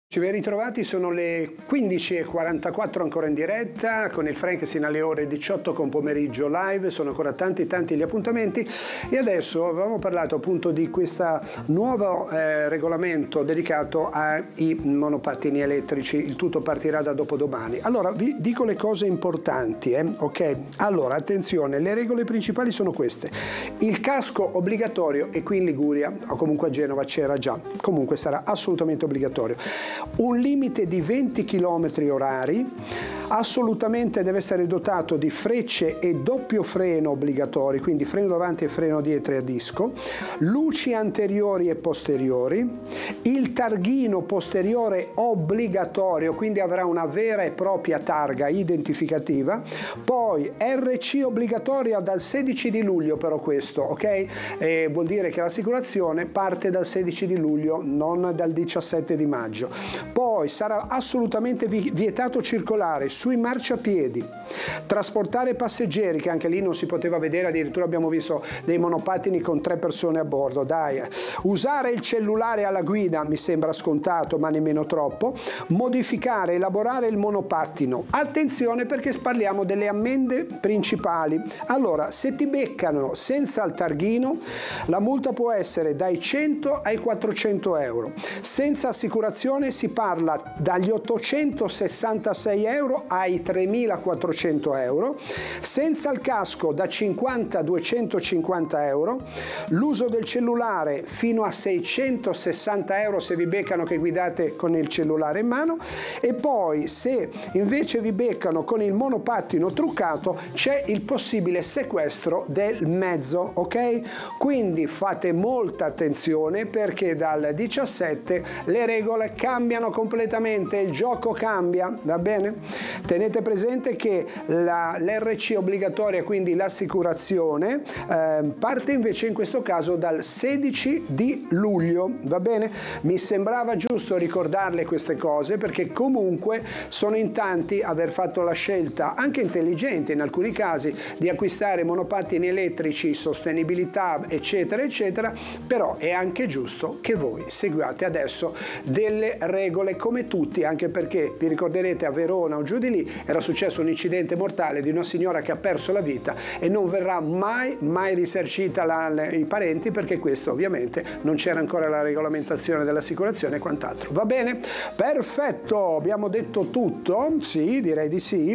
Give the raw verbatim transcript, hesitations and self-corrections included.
Ci ben ritrovati, sono le quindici e quarantaquattro ancora in diretta con il Frank sino alle ore diciotto con pomeriggio live, sono ancora tanti tanti gli appuntamenti e adesso avevamo parlato appunto di questo nuovo eh, regolamento dedicato ai monopattini elettrici, il tutto partirà da dopodomani. Allora vi dico le cose importanti, eh? ok? Allora attenzione, le regole principali sono queste: il casco obbligatorio, e qui in Liguria o comunque a Genova c'era già, comunque sarà assolutamente obbligatorio. Un limite di venti chilometri orari, assolutamente deve essere dotato di frecce e doppio freno obbligatori, quindi freno davanti e freno dietro a disco, luci anteriori e posteriori, il targhino posteriore obbligatorio, quindi avrà una vera e propria targa identificativa, poi R C obbligatoria dal sedici di luglio, però questo, ok? E vuol dire che l'assicurazione parte dal sedici di luglio, non dal diciassette di maggio. Poi sarà assolutamente vietato circolare sui marciapiedi, trasportare passeggeri, che anche lì non si poteva vedere, addirittura abbiamo visto dei monopattini con tre persone a bordo, dai. Usare il cellulare alla guida mi sembra scontato, ma nemmeno troppo. Modificare, elaborare il monopattino. Attenzione, perché parliamo delle ammende principali. Allora, se ti beccano senza il targhino, la multa può essere dai cento ai quattrocento euro. Senza assicurazione si parla dagli ottocentosessantasei euro ai tremilaquattrocento euro, senza il casco da cinquanta a duecentocinquanta euro, l'uso del cellulare fino a seicentosessanta euro se vi beccano che guidate con il cellulare in mano, e poi se invece vi beccano con il monopattino truccato c'è il possibile sequestro del mezzo, ok? Quindi fate molta attenzione, perché dal diciassette le regole cambiano completamente, il gioco cambia, va bene? Tenete presente che l'R C obbligatoria, quindi l'assicurazione, eh, parte invece in questo caso dal sedici di luglio, va bene? Mi sembrava giusto ricordarle queste cose, perché comunque sono in tanti aver fatto la scelta, anche intelligente in alcuni casi, di acquistare monopattini elettrici, sostenibilità, eccetera, eccetera, però è anche giusto che voi seguiate adesso delle regole come tutti, anche perché vi ricorderete a Verona o giù di lì era successo un incidente mortale di una signora che ha perso la vita e non verrà mai mai risarcita la, le, i parenti, perché questo ovviamente non c'era ancora la regolamentazione dell'assicurazione e quant'altro. Va bene? Perfetto, abbiamo detto tutto? Sì, direi di sì.